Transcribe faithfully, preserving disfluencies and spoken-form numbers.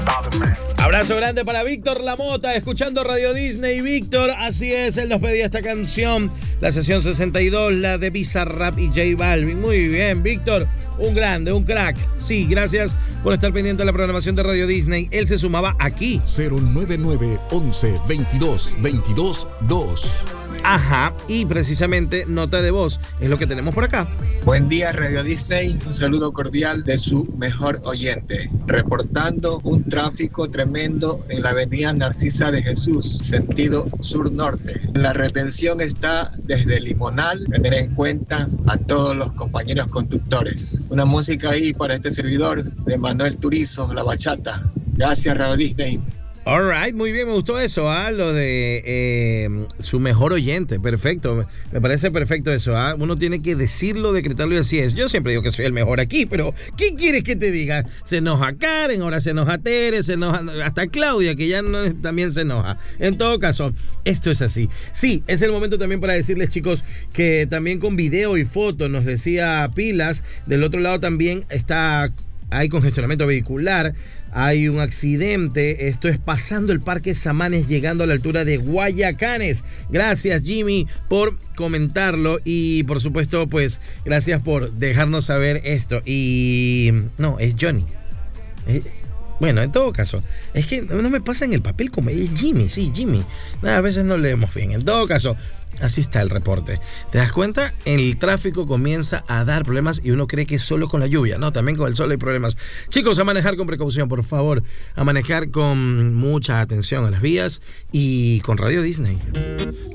Abrazo grande para Víctor Lamota, escuchando Radio Disney. Víctor, así es, él nos pedía esta canción, la sesión sesenta y dos, la de Bizarrap y J Balvin. Muy bien, Víctor, un grande, un crack. Sí, gracias por estar pendiente de la programación de Radio Disney. Él se sumaba aquí. cero nueve nueve, once, veintidós, veintidós, dos. Ajá, y precisamente nota de voz es lo que tenemos por acá. Buen día, Radio Disney. Un saludo cordial de su mejor oyente. Reportando un tráfico tremendo en la avenida Narcisa de Jesús, sentido sur-norte. La retención está desde Limonal. Tener en cuenta a todos los compañeros conductores. Una música ahí para este servidor de Manuel Turizo, La Bachata. Gracias, Radio Disney. All right, muy bien, me gustó eso, ¿ah? Lo de eh, su mejor oyente, perfecto, me parece perfecto eso, ¿ah? Uno tiene que decirlo, decretarlo y así es. Yo siempre digo que soy el mejor aquí, pero ¿qué quieres que te diga? Se enoja Karen, ahora se enoja Tere, se enoja hasta Claudia, que ya no, también se enoja. En todo caso, esto es así. Sí, es el momento también para decirles, chicos, que también con video y foto, nos decía Pilas, del otro lado también está... hay congestionamiento vehicular, hay un accidente, esto es pasando el Parque Samanes, llegando a la altura de Guayacanes. Gracias, Jimmy, por comentarlo y por supuesto, pues, gracias por dejarnos saber esto. Y no, es Johnny. Es... Bueno, en todo caso, es que no me pasa en el papel como es Jimmy, sí, Jimmy. A veces no leemos bien. En todo caso, así está el reporte. ¿Te das cuenta? El tráfico comienza a dar problemas y uno cree que es solo con la lluvia. No, también con el sol hay problemas. Chicos, a manejar con precaución, por favor. A manejar con mucha atención a las vías y con Radio Disney.